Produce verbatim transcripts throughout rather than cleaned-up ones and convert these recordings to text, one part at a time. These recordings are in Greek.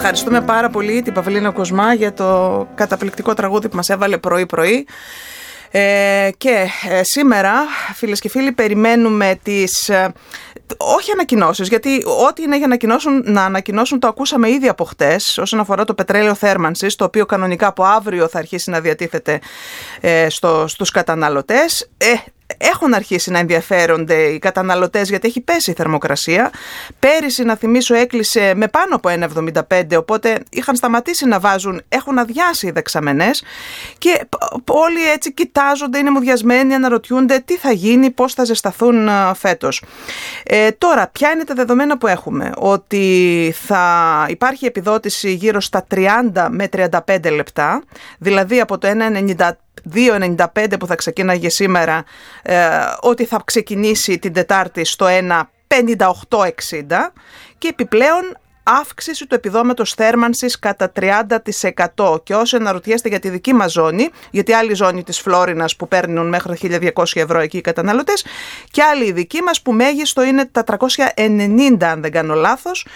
Ευχαριστούμε πάρα πολύ την Παυλίνα Κοσμά για το καταπληκτικό τραγούδι που μας έβαλε πρωί-πρωί. Ε, και ε, σήμερα, φίλες και φίλοι, περιμένουμε τις... Ε, όχι ανακοινώσεις, γιατί ό,τι είναι για ανακοινώσουν, να ανακοινώσουν το ακούσαμε ήδη από χτες όσον αφορά το πετρέλαιο θέρμανσης, το οποίο κανονικά από αύριο θα αρχίσει να διατίθεται ε, στο, στους καταναλωτές. Ε, Έχουν αρχίσει να ενδιαφέρονται οι καταναλωτές γιατί έχει πέσει η θερμοκρασία. Πέρυσι, να θυμίσω, έκλεισε με πάνω από ένα κόμμα εβδομήντα πέντε, οπότε είχαν σταματήσει να βάζουν, έχουν αδειάσει οι δεξαμενές και όλοι έτσι κοιτάζονται, είναι μουδιασμένοι, αναρωτιούνται τι θα γίνει, πώς θα ζεσταθούν φέτος. Ε, τώρα, ποια είναι τα δεδομένα που έχουμε? Ότι θα υπάρχει επιδότηση γύρω στα τριάντα με τριάντα πέντε λεπτά, δηλαδή από το ένα ενενήντα δύο ενενήντα πέντε που θα ξεκίναγε σήμερα, ε, ότι θα ξεκινήσει την Τετάρτη στο ένα πενήντα οκτώ εξήντα και επιπλέον αύξηση του επιδόματος θέρμανσης κατά τριάντα τοις εκατό. Και όσοι αναρωτιέστε για τη δική μας ζώνη, γιατί άλλη ζώνη της Φλόρινας που παίρνουν μέχρι χίλια διακόσια ευρώ εκεί οι καταναλωτές, και άλλη η δική μας που μέγιστο είναι τα τριακόσια ενενήντα, αν δεν κάνω λάθος,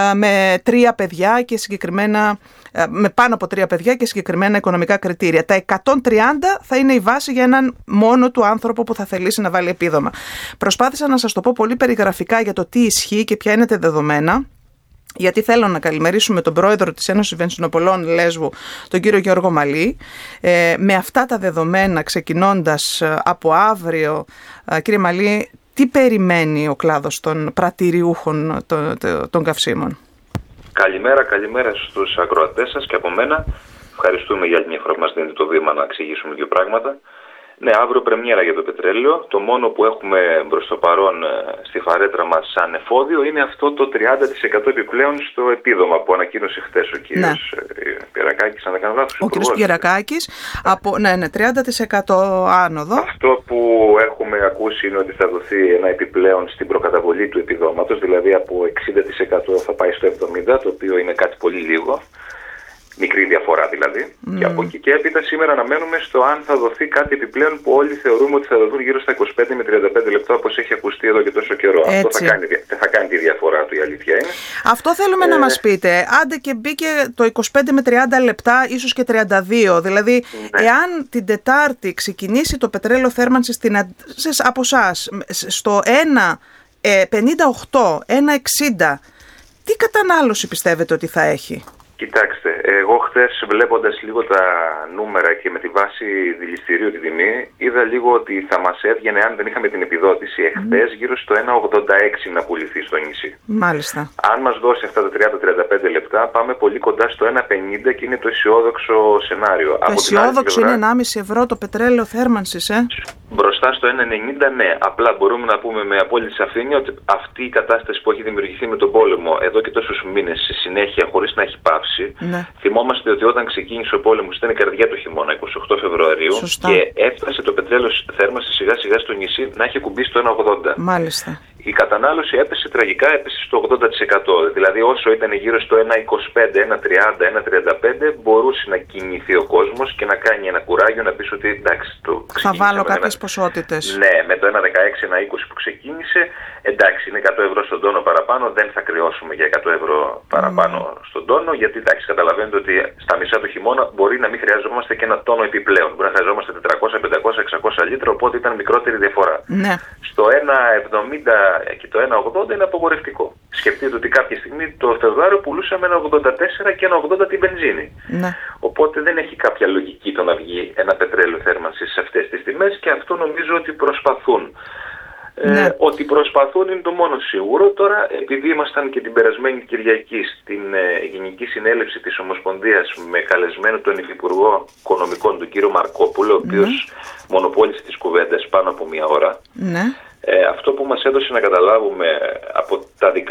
με τρία παιδιά και συγκεκριμένα, με πάνω από τρία παιδιά και συγκεκριμένα οικονομικά κριτήρια. Τα εκατόν τριάντα θα είναι η βάση για έναν μόνο του άνθρωπο που θα θελήσει να βάλει επίδομα. Προσπάθησα να σας το πω πολύ περιγραφικά για το τι ισχύει και ποια είναι τα δεδομένα, γιατί θέλω να καλημερίσουμε τον πρόεδρο της Ένωσης Βενζινοπολών Λέσβου, τον κύριο Γιώργο Μαλή. Ε, με αυτά τα δεδομένα, ξεκινώντας από αύριο, κύριε Μαλή, τι περιμένει ο κλάδος των πρατηριούχων των, των καυσίμων? Καλημέρα, καλημέρα στους ακροατές σας και από μένα. Ευχαριστούμε για άλλη μια φορά που μας δίνετε το βήμα να εξηγήσουμε δύο πράγματα. Ναι, αύριο πρεμιέρα για το πετρέλαιο. Το μόνο που έχουμε προς το παρόν στη φαρέτρα μας σαν εφόδιο είναι αυτό το τριάντα τοις εκατό επιπλέον στο επίδομα που ανακοίνωσε χθες ο κύριος ναι. Πιερακάκης, αν δεν κάνω λάθος. Ο κύριος Πιερακάκης, από, ναι, ναι, τριάντα τοις εκατό άνοδο. Αυτό που έχουμε ακούσει είναι ότι θα δοθεί ένα επιπλέον στην προκαταβολή του επιδόματος, δηλαδή από εξήντα τοις εκατό θα πάει στο εβδομήντα τοις εκατό, το οποίο είναι κάτι πολύ λίγο. Μικρή διαφορά δηλαδή. Mm. Και από εκεί και έπειτα σήμερα αναμένουμε στο αν θα δοθεί κάτι επιπλέον που όλοι θεωρούμε ότι θα δοθούν γύρω στα είκοσι πέντε με τριάντα πέντε λεπτά, όπως έχει ακουστεί εδώ και τόσο καιρό. Έτσι. Αυτό θα κάνει, θα κάνει τη διαφορά του, η αλήθεια είναι. Αυτό θέλουμε ε... να μας πείτε. Άντε και μπήκε το είκοσι πέντε με τριάντα λεπτά, ίσως και τριάντα δύο. Δηλαδή, ναι. Εάν την Τετάρτη ξεκινήσει το πετρέλαιο θέρμανσης στην... από εσάς στο ένα πενήντα οκτώ, ένα εξήντα, τι κατανάλωση πιστεύετε ότι θα έχει? Κοιτάξτε, εγώ χθες βλέποντας λίγο τα νούμερα και με τη βάση δηληστηρίου τη τιμή, είδα λίγο ότι θα μας έβγαινε, αν δεν είχαμε την επιδότηση εχθές, mm. γύρω στο ένα ογδόντα έξι να πουληθεί στο νησί. Μάλιστα. Αν μας δώσει αυτά τα τριάντα με τριάντα πέντε λεπτά, πάμε πολύ κοντά στο ένα πενήντα και είναι το αισιόδοξο σενάριο. Το αισιόδοξο είναι ενάμιση ευρώ το πετρέλαιο θέρμανσης, ε? Μπροστά στο ένα ενενήντα, ναι. Απλά μπορούμε να πούμε με απόλυτη σαφήνεια ότι αυτή η κατάσταση που έχει δημιουργηθεί με τον πόλεμο εδώ και τόσους μήνες σε συνέχεια, χωρίς να έχει πάυσει. Ναι. Θυμόμαστε ότι όταν ξεκίνησε ο πόλεμος ήταν η καρδιά του χειμώνα, είκοσι οκτώ Φεβρουαρίου. Σωστά. Και έφτασε το πετρέλαιο θέρμανσης σιγά σιγά στο νησί να έχει κουμπίσει στο ένα ογδόντα. Μάλιστα. Η κατανάλωση έπεσε τραγικά, έπεσε στο ογδόντα τοις εκατό. Δηλαδή όσο ήταν γύρω στο ένα είκοσι πέντε, ένα τριάντα, ένα τριάντα πέντε μπορούσε να κινηθεί ο κόσμος και να κάνει ένα κουράγιο να πεις ότι εντάξει, το θα βάλω κάποιες ένα... ποσότητες. Ναι, με το ένα δεκαέξι, ένα είκοσι που ξεκίνησε, εντάξει, είναι εκατό ευρώ στον τόνο παραπάνω, δεν θα κρυώσουμε για εκατό ευρώ παραπάνω mm. στον τόνο, γιατί εντάξει, καταλαβαίνετε ότι στα μισά του χειμώνα μπορεί να μην χρειαζόμαστε και ένα τόνο επιπλέον. Μπορεί να χρειαζόμαστε τετρακόσια, πεντακόσια, εξακόσια λίτρα, οπότε ήταν μικρότερη διαφορά. Ναι. Στο ένα εβδομήντα και το ένα ογδόντα είναι απογορευτικό. Σκεφτείτε ότι κάποια στιγμή το Φεβρουάριο πουλούσαμε ένα ογδόντα τέσσερα και ένα ογδόντα την βενζίνη. Ναι. Οπότε δεν έχει κάποια λογική το να βγει ένα πετρέλαιο θέρμανσης σε αυτές τις τιμές και αυτό νομίζω ότι προσπαθούν. Ναι. Ε, ότι προσπαθούν είναι το μόνο σίγουρο. Τώρα, επειδή ήμασταν και την περασμένη Κυριακή στην ε, Γενική Συνέλευση της Ομοσπονδίας με καλεσμένο τον Υφυπουργό Οικονομικών, τον κύριο Μαρκόπουλο, ο οποίος ναι. μονοπόλησε τις κουβέντες πάνω από μία ώρα, ναι. ε, αυτό που μας έδωσε να καταλάβουμε από τα δικά